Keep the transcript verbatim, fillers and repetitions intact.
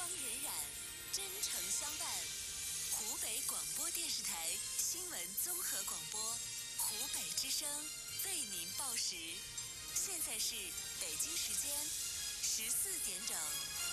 光荏苒，真诚相伴。湖北广播电视台新闻综合广播，湖北之声为您报时。现在是北京时间十四点整。